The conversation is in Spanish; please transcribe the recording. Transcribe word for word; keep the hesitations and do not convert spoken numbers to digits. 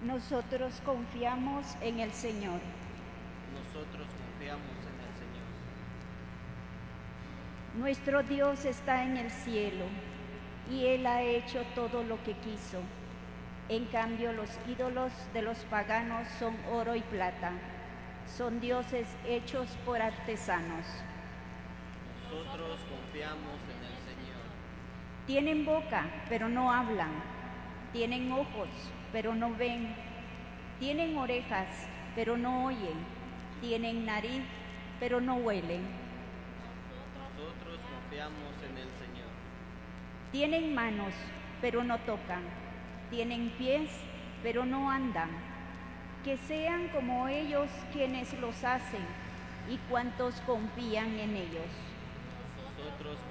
Nosotros confiamos en el Señor. Nosotros confiamos en el Señor. Nuestro Dios está en el cielo y Él ha hecho todo lo que quiso. En cambio, los ídolos de los paganos son oro y plata. Son dioses hechos por artesanos. Nosotros confiamos en el Señor. Tienen boca, pero no hablan. Tienen ojos, pero no ven. Tienen orejas, pero no oyen. Tienen nariz, pero no huelen. Nosotros confiamos en el Señor. Tienen manos, pero no tocan. Tienen pies, pero no andan. Que sean como ellos quienes los hacen y cuantos confían en ellos. Nosotros